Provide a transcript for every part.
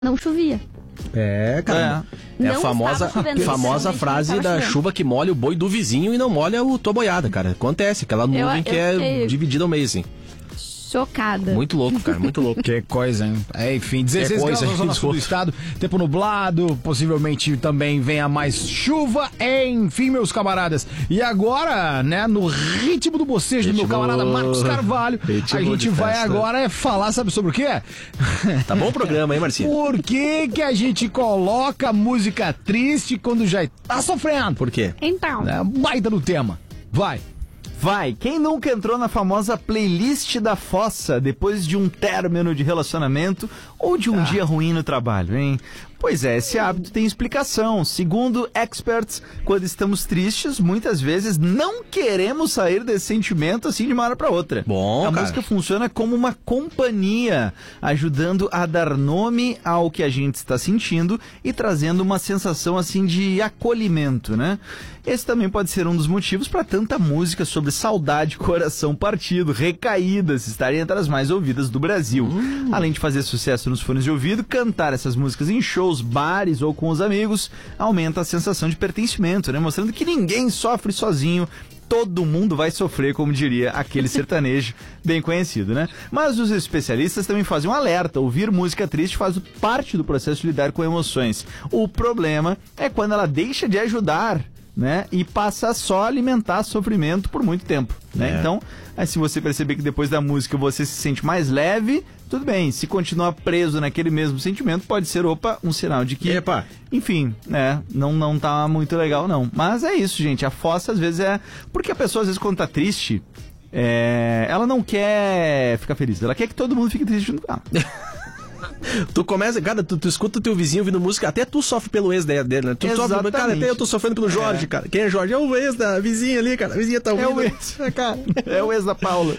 não chovia. Cara. É a famosa frase da chuva que molha o boi do vizinho e não molha a tua boiada, cara. Acontece, aquela nuvem que é dividida ao meio, assim. Chocada. Muito louco, cara, muito louco. Que coisa, hein? Enfim, 16 graus na zona sul do estado, tempo nublado, possivelmente também venha mais chuva, enfim, meus camaradas. E agora, né, no ritmo do bocejo do meu camarada Marcos Carvalho, a gente vai agora falar, sabe sobre o quê? Tá bom o programa, hein, Marcinho? Por que a gente coloca música triste quando já tá sofrendo? Por quê? Então. Baita no tema. Vai. Quem nunca entrou na famosa playlist da fossa depois de um término de relacionamento ou de um dia ruim no trabalho, hein? Pois é, esse hábito tem explicação. Segundo experts, quando estamos tristes, muitas vezes não queremos sair desse sentimento assim de uma hora para outra. Bom, a música funciona como uma companhia, ajudando a dar nome ao que a gente está sentindo e trazendo uma sensação assim de acolhimento, né? Esse também pode ser um dos motivos para tanta música sobre saudade, coração partido, recaídas estarem entre as mais ouvidas do Brasil. Além de fazer sucesso nos fones de ouvido, cantar essas músicas em shows, bares ou com os amigos aumenta a sensação de pertencimento, né? Mostrando que ninguém sofre sozinho. Todo mundo vai sofrer, como diria aquele sertanejo bem conhecido, né? Mas os especialistas também fazem um alerta. Ouvir música triste faz parte do processo de lidar com emoções. O problema é quando ela deixa de ajudar, né? E passa só a alimentar sofrimento por muito tempo, né? Então, se você perceber que depois da música você se sente mais leve, tudo bem. Se continuar preso naquele mesmo sentimento, pode ser, um sinal de que, enfim, né? Não tá muito legal, não. Mas é isso, gente. A fossa, às vezes, porque a pessoa, às vezes, quando tá triste, ela não quer ficar feliz. Ela quer que todo mundo fique triste junto com ela. Tu começa, cara, tu escuta o teu vizinho ouvindo música, até tu sofre pelo ex dele, né? Tu sofre, cara, até eu tô sofrendo pelo Jorge, cara. Quem é Jorge? É o ex da vizinha ali, cara. A vizinha tá ouvindo. É o ex, cara. É o ex da Paula.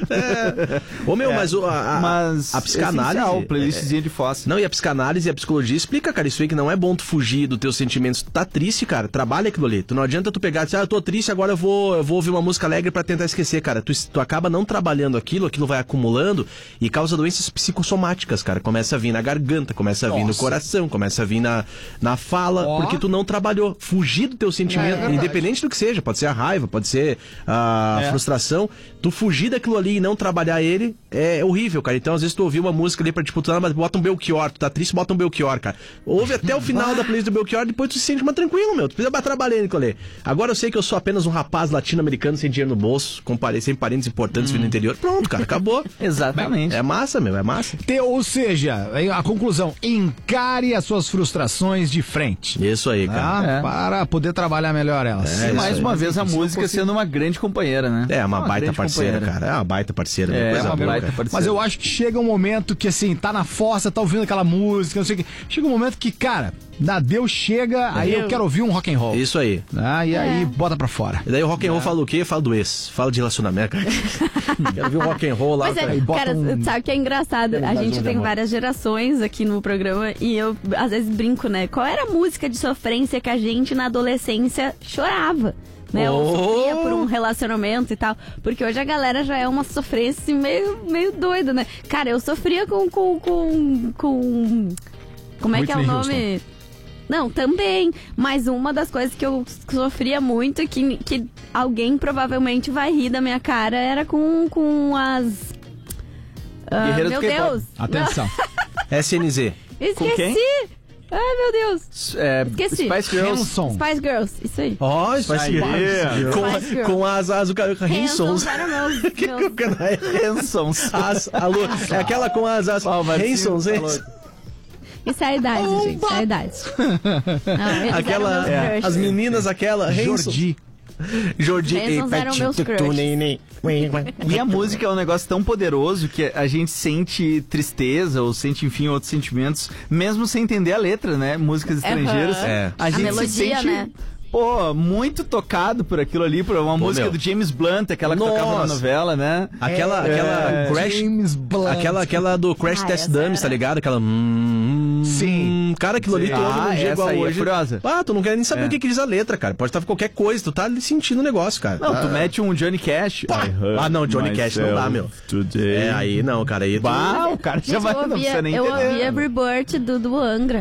Mas a psicanálise... playlistzinha de fossa. Não, e a psicanálise e a psicologia explica, cara, isso aí que não é bom tu fugir dos teus sentimentos. Tu tá triste, cara, trabalha aquilo ali. Tu não adianta tu pegar e dizer, eu tô triste, agora eu vou ouvir uma música alegre pra tentar esquecer, cara. Tu acaba não trabalhando aquilo vai acumulando e causa doenças psicossomáticas, cara. Começa a vir na garganta, começa a vir no coração, começa a vir na fala, porque tu não trabalhou. Fugir do teu sentimento, independente do que seja, pode ser a raiva, pode ser a frustração, tu fugir daquilo ali e não trabalhar ele é horrível, cara. Então às vezes tu ouvir uma música ali pra tipo, mas bota um Belchior, tu tá triste, bota um Belchior, cara. Ouve até o final da playlist do Belchior, depois tu se sente mais tranquilo, meu. Tu precisa trabalhar naquilo ali. Agora eu sei que eu sou apenas um rapaz latino-americano sem dinheiro no bolso, sem parentes importantes vindo do interior. Pronto, cara, acabou. Exatamente. É massa, meu, é massa. Ou seja, a conclusão, encare as suas frustrações de frente. Isso aí, cara. Para poder trabalhar melhor elas. E mais uma vez a música sendo uma grande companheira, né? É uma baita parceira, cara. É uma baita parceira. Mas eu acho que chega um momento que, assim, tá na fossa, tá ouvindo aquela música, não sei o que. Chega um momento que, cara, Deus chega, aí eu quero ouvir um rock and roll. Isso aí. E aí bota pra fora. E daí o rock and roll fala o quê? Fala do ex. Fala de relacionamento, cara. Quero ouvir um rock and roll lá. Mas cara, sabe o que é engraçado? A gente tem várias gerações aqui no programa e eu às vezes brinco, né? Qual era a música de sofrência que a gente na adolescência chorava? Né? Ou sofria por um relacionamento e tal. Porque hoje a galera já é uma sofrência assim, meio doida, né? Cara, eu sofria com como é que é o nome? Não, também. Mas uma das coisas que eu sofria muito e que alguém provavelmente vai rir da minha cara era com as... meu Deus! Atenção. SNZ. Esqueci! Ai, meu Deus. Esqueci. Spice Girls. Spice Girls, isso aí. Spice Girls. Com as Hansons. Hansons. É aquela com as Hansons, hein? Isso é a idade, gente. Isso é a idade. Não, as meninas, aquela Jordi eram meus crushes. E a música é um negócio tão poderoso que a gente sente tristeza ou sente, enfim, outros sentimentos, mesmo sem entender a letra, né? Músicas estrangeiras. A gente melodia, se sente, né? Muito tocado por aquilo ali, por uma música do James Blunt, aquela que tocava na novela, né? Aquela Crash, James Blunt. Aquela do Crash Test Dummies, tá ligado? Aquela sim. Cara, aquilo ali tu ouve num dia igual hoje. Tu não quer nem saber o que diz a letra, cara. Pode estar qualquer coisa, tu tá ali sentindo o negócio, cara. Não, tu mete um Johnny Cash. Não, Johnny Cash não dá, meu. Aí não, cara. Aí o cara já vai, não precisa nem entender. Eu ouvi Every Bird do Angra.